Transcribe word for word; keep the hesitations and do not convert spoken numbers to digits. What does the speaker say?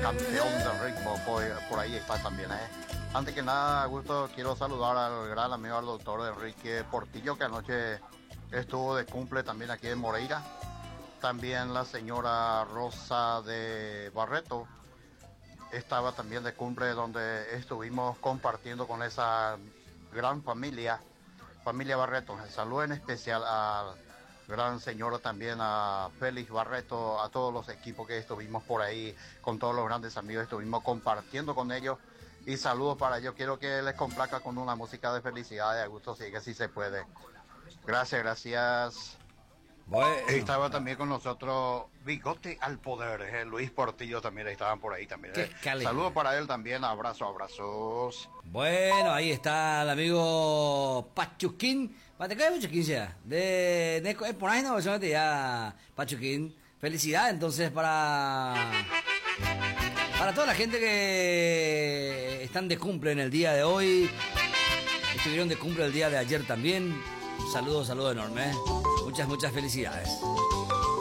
campeón del ritmo, por, por ahí está también, ¿eh? Antes que nada, gusto, quiero saludar al gran amigo, al doctor Enrique Portillo, que anoche estuvo de cumple también aquí en Moreira. También la señora Rosa de Barreto estaba también de cumple, donde estuvimos compartiendo con esa gran familia, familia Barreto. Saludo en especial al gran señor también, a Félix Barreto, a todos los equipos que estuvimos por ahí, con todos los grandes amigos, estuvimos compartiendo con ellos. Y saludos para ellos. Quiero que les complazca con una música de felicidad, de gusto, sí que sí se puede. Gracias, gracias. Bueno. Estaba también con nosotros Bigote al Poder, eh, Luis Portillo también estaban por ahí también. Eh. Saludos para él también, abrazo, abrazos. Bueno, ahí está el amigo Pachuquín. ¿Te cae Pachuquín ya? De, de por ahí no, solamente ya Pachuquín. Felicidad entonces para para toda la gente que están de cumple en el día de hoy. Estuvieron de cumple el día de ayer también. Un saludo, saludo enorme. Muchas, muchas felicidades.